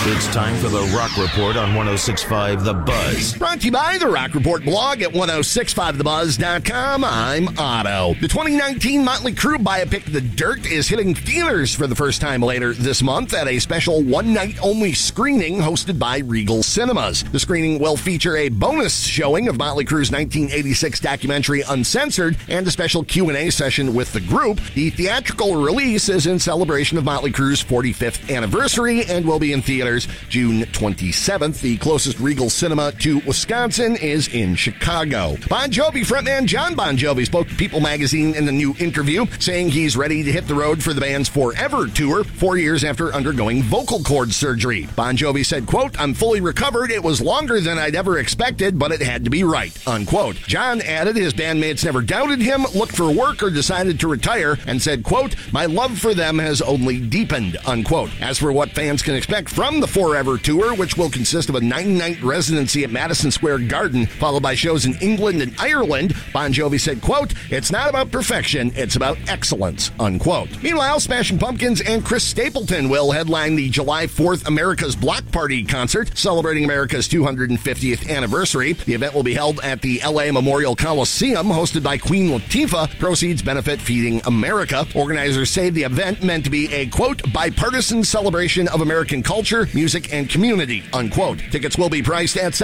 It's time for the Rock Report on 106.5 The Buzz. Brought to you by the Rock Report blog at 1065thebuzz.com. I'm Otto. The 2019 Motley Crue biopic The Dirt is hitting theaters for the first time later this month at a special one-night-only screening hosted by Regal Cinemas. The screening will feature a bonus showing of Motley Crue's 1986 documentary Uncensored and a special Q&A session with the group. The theatrical release is in celebration of Motley Crue's 45th anniversary and will be in theaters June 27th. The closest Regal Cinema to Wisconsin is in Chicago. Bon Jovi frontman John Bon Jovi spoke to People magazine in a new interview, saying he's ready to hit the road for the band's Forever tour 4 years after undergoing vocal cord surgery. Bon Jovi said, quote, "I'm fully recovered. It was longer than I'd ever expected, but it had to be right," unquote. John added his bandmates never doubted him, looked for work, or decided to retire, and said, quote, "My love for them has only deepened," unquote. As for what fans can expect from the Forever tour, which will consist of a 9-night residency at Madison Square Garden, followed by shows in England and Ireland, Bon Jovi said, quote, "It's not about perfection, it's about excellence," unquote. Meanwhile, Smashing Pumpkins and Chris Stapleton will headline the July 4th America's Block Party concert, celebrating America's 250th anniversary. The event will be held at the LA Memorial Coliseum, hosted by Queen Latifah. Proceeds benefit Feeding America. Organizers say the event meant to be a, quote, "bipartisan celebration of American culture, music, and community," unquote. Tickets will be priced at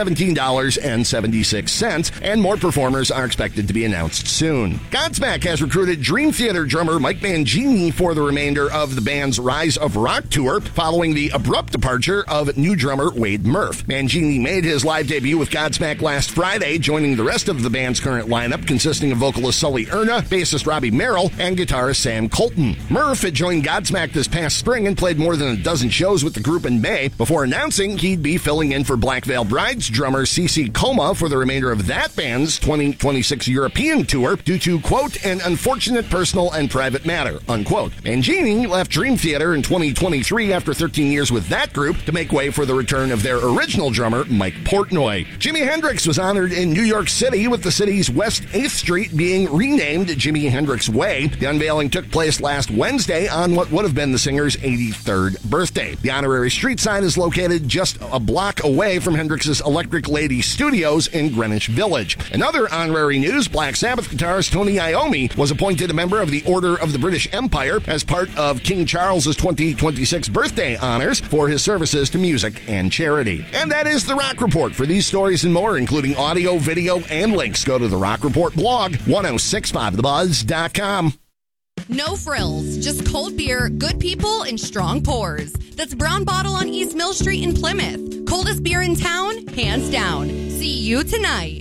$17.76, and more performers are expected to be announced soon. Godsmack has recruited Dream Theater drummer Mike Mangini for the remainder of the band's Rise of Rock tour, following the abrupt departure of new drummer Wade Murph. Mangini made his live debut with Godsmack last Friday, joining the rest of the band's current lineup, consisting of vocalist Sully Erna, bassist Robbie Merrill, and guitarist Sam Colton. Murph had joined Godsmack this past spring and played more than a dozen shows with the group in May, before announcing he'd be filling in for Black Veil Bride's drummer CeCe Coma for the remainder of that band's 2026 European tour due to, quote, "an unfortunate personal and private matter," unquote. Mangini left Dream Theater in 2023 after 13 years with that group to make way for the return of their original drummer, Mike Portnoy. Jimi Hendrix was honored in New York City, with the city's West 8th Street being renamed Jimi Hendrix Way. The unveiling took place last Wednesday on what would have been the singer's 83rd birthday. The honorary street sign is located just a block away from Hendrix's Electric Lady Studios in Greenwich Village. In other honorary news, Black Sabbath guitarist Tony Iommi was appointed a member of the Order of the British Empire as part of King Charles's 2026 birthday honors for his services to music and charity. And that is the Rock Report. For these stories and more, including audio, video, and links, go to the Rock Report blog, 1065thebuzz.com. No frills, just cold beer, good people, and strong pours. That's Brown Bottle on East Mill Street in Plymouth. Coldest beer in town, hands down. See you tonight.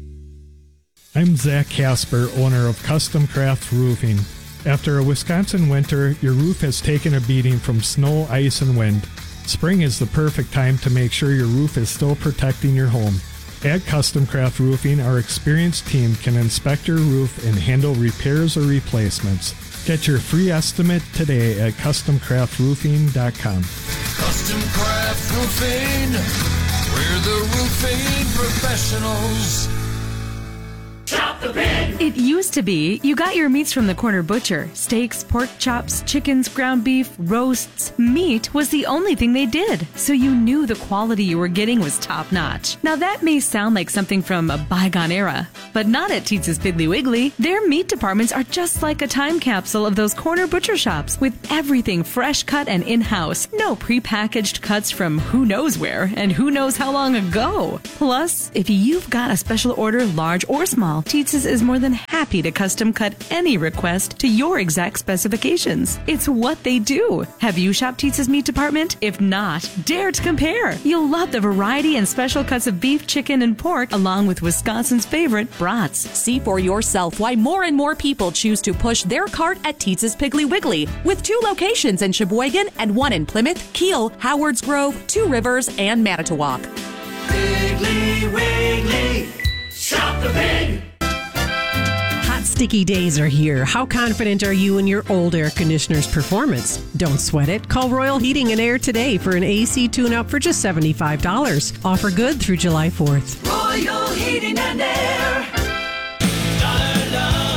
I'm Zach Casper, owner of Custom Craft Roofing. After a Wisconsin winter, your roof has taken a beating from snow, ice, and wind. Spring is the perfect time to make sure your roof is still protecting your home. At Custom Craft Roofing, our experienced team can inspect your roof and handle repairs or replacements. Get your free estimate today at CustomCraftRoofing.com. Custom Craft Roofing, we're the roofing professionals. Shop the pig! It used to be you got your meats from the corner butcher. Steaks, pork chops, chickens, ground beef, roasts. Meat was the only thing they did, so you knew the quality you were getting was top-notch. Now that may sound like something from a bygone era, but not at Teetz's Piggly Wiggly. Their meat departments are just like a time capsule of those corner butcher shops, with everything fresh cut and in-house. No prepackaged cuts from who knows where and who knows how long ago. Plus, if you've got a special order, large or small, Teetz's is more than happy to custom cut any request to your exact specifications. It's what they do. Have you shopped Teetz's meat department? If not, dare to compare. You'll love the variety and special cuts of beef, chicken, and pork, along with Wisconsin's favorite brats. See for yourself why more and more people choose to push their cart at Teetz's Piggly Wiggly, with 2 locations in Sheboygan and 1 in Plymouth, Kiel, Howards Grove, 2 Rivers, and Manitowoc. Piggly Wiggly, shop the pig! Hot, sticky days are here. How confident are you in your old air conditioner's performance? Don't sweat it. Call Royal Heating and Air today for an AC tune-up for just $75. Offer good through July 4th. Royal Heating and Air.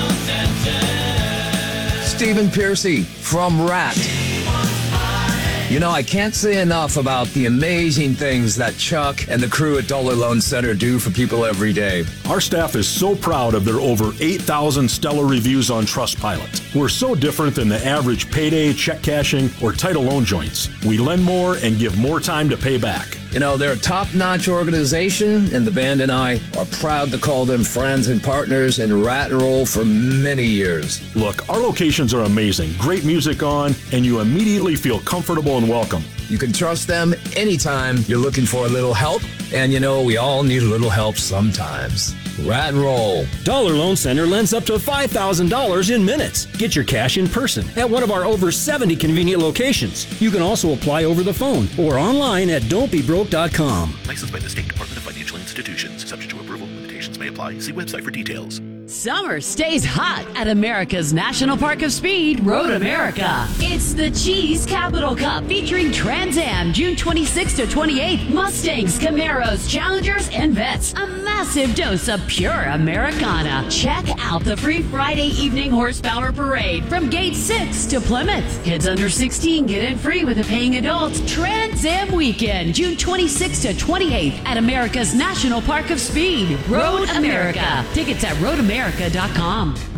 Stephen Piercy from Rat. You know, I can't say enough about the amazing things that Chuck and the crew at Dollar Loan Center do for people every day. Our staff is so proud of their over 8,000 stellar reviews on Trustpilot. We're so different than the average payday, check cashing, or title loan joints. We lend more and give more time to pay back. You know, they're a top-notch organization, and the band and I are proud to call them friends and partners in Rat and Roll for many years. Look, our locations are amazing. Great music on, and you immediately feel comfortable and welcome. You can trust them anytime you're looking for a little help, and you know, we all need a little help sometimes. Rat and Roll. Dollar Loan Center lends up to $5,000 in minutes. Get your cash in person at one of our over 70 convenient locations. You can also apply over the phone or online at don'tbebroke.com. Licensed by the State Department of Financial Institutions. Subject to approval. Limitations may apply. See website for details. Summer stays hot at America's National Park of Speed, Road America. It's the Cheese Capital Cup featuring Trans Am June 26th to 28th. Mustangs, Camaros, Challengers, and Vets. A massive dose of pure Americana. Check out the free Friday evening horsepower parade from Gate 6 to Plymouth. Kids under 16 get in free with a paying adult. Trans Am Weekend, June 26th to 28th at America's National Park of Speed, Road America. Tickets at roadamerica.com.